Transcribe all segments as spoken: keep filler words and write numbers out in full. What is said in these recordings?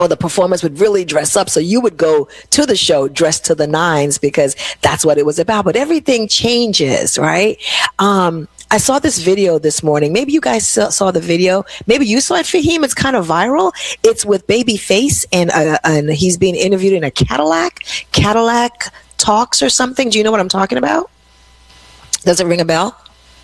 the performers would really dress up. So you would go to the show dressed to the nines because that's what it was about. But everything changes, right? Um, I saw this video this morning. Maybe you guys saw the video. Maybe you saw it, Fahim. It's kind of viral. It's with Babyface, and uh, and he's being interviewed in a Cadillac, Cadillac Talks or something. Do you know what I'm talking about? Does it ring a bell?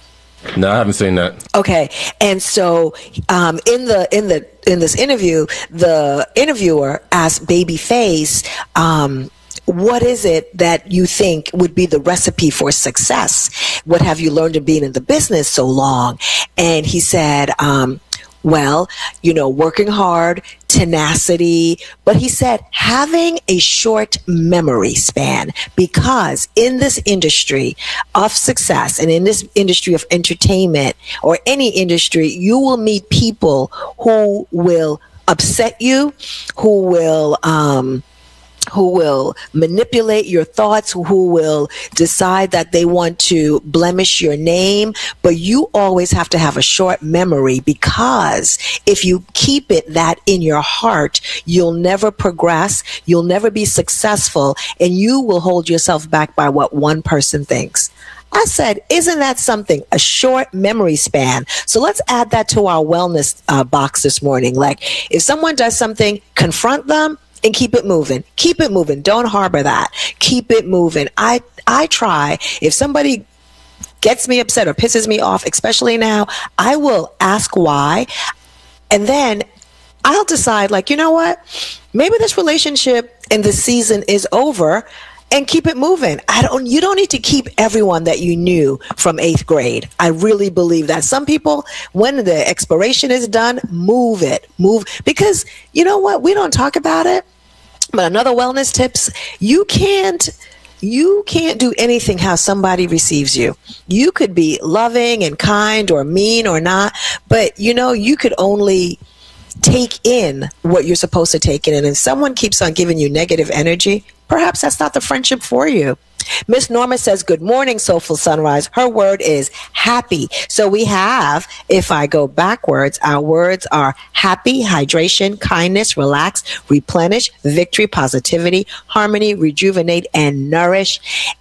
No, I haven't seen that. Okay, and so um, in the in the in this interview, the interviewer asked Babyface, um, "What is it that you think would be the recipe for success? What have you learned in being in the business so long?" And he said, um, "Well, you know, working hard, tenacity," but he said having a short memory span, because in this industry of success and in this industry of entertainment or any industry, you will meet people who will upset you, who will, um, who will manipulate your thoughts, who will decide that they want to blemish your name. But you always have to have a short memory, because if you keep it that in your heart, you'll never progress, you'll never be successful, and you will hold yourself back by what one person thinks. I said, isn't that something? A short memory span. So let's add that to our wellness uh, box this morning. Like, if someone does something, confront them, and keep it moving. Keep it moving. Don't harbor that. Keep it moving. I I try. If somebody gets me upset or pisses me off, especially now, I will ask why. And then I'll decide, like, you know what? Maybe this relationship in this season is over, and keep it moving. I don't, you don't need to keep everyone that you knew from eighth grade. I really believe that. Some people, when the expiration is done, move it, move, because you know what? We don't talk about it, but another wellness tips, you can't, you can't do anything how somebody receives you. You could be loving and kind or mean or not, but you know, you could only take in what you're supposed to take in. And if someone keeps on giving you negative energy, perhaps that's not the friendship for you. Miss Norma says, good morning, Soulful Sunrise. Her word is happy. So we have, if I go backwards, our words are happy, hydration, kindness, relax, replenish, victory, positivity, harmony, rejuvenate, and nourish.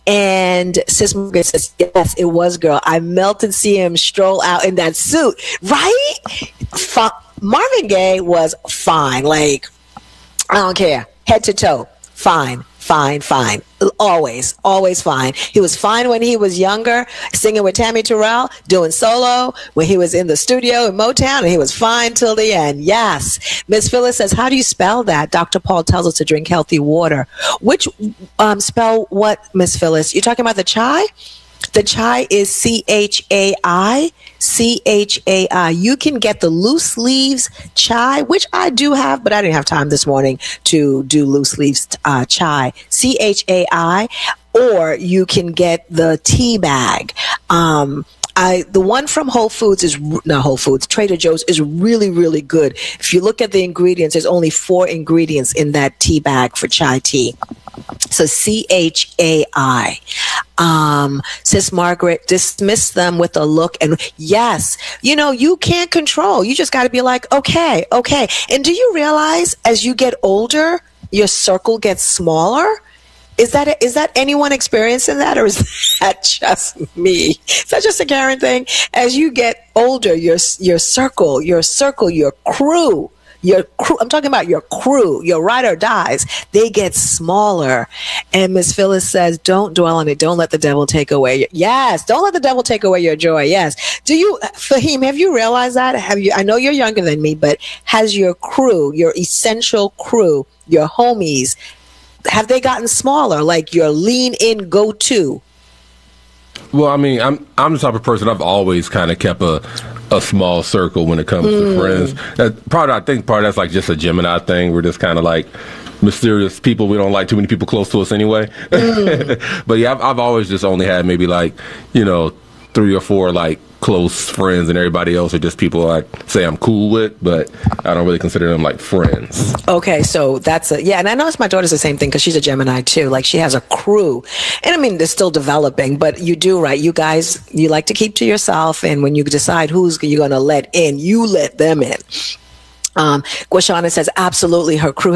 And Sis Margaret says, yes, it was, girl. I melted seeing him stroll out in that suit, right? F- Marvin Gaye was fine. Like, I don't care. Head to toe. Fine. Fine, fine. Always, always fine. He was fine when he was younger, singing with Tammy Terrell, doing solo, when he was in the studio in Motown, and he was fine till the end. Yes. Miss Phyllis says, how do you spell that? Doctor Paul tells us to drink healthy water. Which, um, spell what, Miss Phyllis? You're talking about the chai? The chai is C H A I, C H A I. You can get the loose leaves chai, which I do have, but I didn't have time this morning to do loose leaves uh, chai, C H A I, or you can get the tea bag. Um, I, the one from Whole Foods is, not Whole Foods, Trader Joe's is really, really good. If you look at the ingredients, there's only four ingredients in that tea bag for chai tea. So C H A I. Um, Sis Margaret, dismiss them with a look. And yes, you know, you can't control. You just got to be like, okay, okay. And do you realize as you get older, your circle gets smaller? Is that a, is that anyone experiencing that, or is that just me? Is that just a Karen thing? As you get older, your your circle, your circle, your crew, your crew. I'm talking about your crew, your ride or dies. They get smaller. And Miss Phyllis says, "Don't dwell on it. Don't let the devil take away." Your, yes, don't let the devil take away your joy. Yes. Do you, Fahim? Have you realized that? Have you? I know you're younger than me, but has your crew, your essential crew, your homies, have they gotten smaller, like your lean in go to? Well, I mean, I'm I'm the type of person, I've always kind of kept a a small circle when it comes mm. to friends. That part, I think part of that's like just a Gemini thing. We're just kind of like mysterious people. We don't like too many people close to us anyway. Mm. But yeah, I've, I've always just only had maybe like, you know, three or four like close friends, and everybody else are just people I say I'm cool with, but I don't really consider them like friends. Okay, so that's a, yeah, and I noticed my daughter's the same thing because she's a Gemini too. Like she has a crew, and I mean they're still developing, but you do right. You guys, you like to keep to yourself, and when you decide who's you're going to let in, you let them in. Um, Guashana says, absolutely. Her crew